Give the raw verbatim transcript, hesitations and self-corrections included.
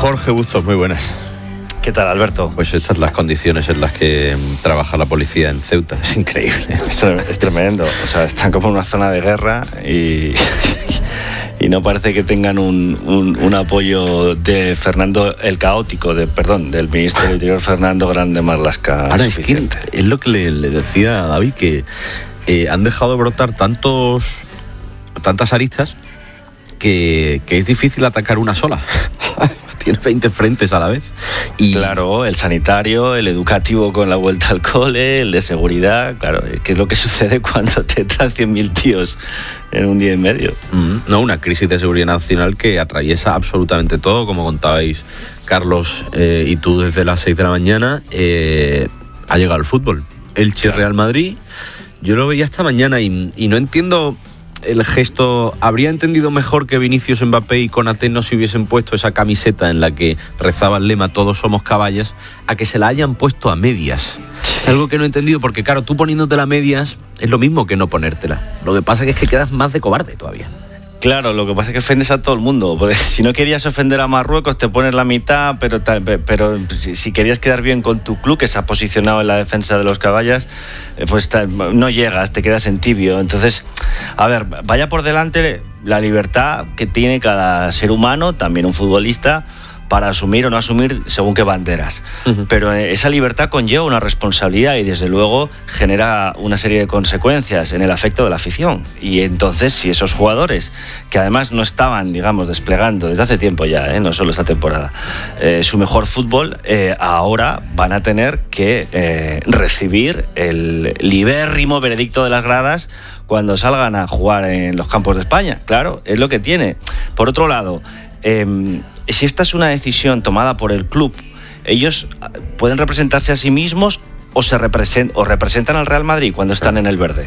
Jorge Bustos, muy buenas. ¿Qué tal, Alberto? Pues estas son las condiciones en las que trabaja la policía en Ceuta. Es increíble. Es, es tremendo. O sea, están como en una zona de guerra y, y no parece que tengan un, un, un apoyo de Fernando el Caótico, de perdón, del ministro del Interior Fernando Grande Marlaska. Ahora es que es lo que le, le decía a David, que eh, han dejado brotar tantos tantas aristas que, que es difícil atacar una sola. Tiene veinte frentes a la vez. Y claro, el sanitario, el educativo con la vuelta al cole, el de seguridad, claro, que es lo que sucede cuando te entran cien mil tíos en un día y medio. Mm, no, una crisis de seguridad nacional que atraviesa absolutamente todo, como contabais Carlos eh, y tú desde las seis de la mañana. Eh, ha llegado el fútbol. Elche Real Madrid. Yo lo veía esta mañana y, y no entiendo el gesto. Habría entendido mejor que Vinicius, Mbappé y Konaté no se hubiesen puesto esa camiseta en la que rezaba el lema "todos somos caballas", a que se la hayan puesto a medias. Es algo que no he entendido, porque claro, tú poniéndotela a medias es lo mismo que no ponértela. Lo que pasa es que quedas más de cobarde todavía. Claro, lo que pasa es que ofendes a todo el mundo, porque si no querías ofender a Marruecos te pones la mitad, pero, pero si querías quedar bien con tu club, que se ha posicionado en la defensa de los caballas, pues no llegas, te quedas en tibio. Entonces, a ver, vaya por delante la libertad que tiene cada ser humano, también un futbolista, para asumir o no asumir según qué banderas. Uh-huh. Pero esa libertad conlleva una responsabilidad y desde luego genera una serie de consecuencias en el afecto de la afición. Y entonces, si esos jugadores, que además no estaban, digamos, desplegando desde hace tiempo ya, ¿eh? No solo esta temporada, eh, su mejor fútbol, eh, ahora van a tener que eh, recibir el libérrimo veredicto de las gradas cuando salgan a jugar en los campos de España. Claro, es lo que tiene. Por otro lado, eh, si esta es una decisión tomada por el club, ellos pueden representarse a sí mismos o se represent, o representan al Real Madrid cuando están en el verde.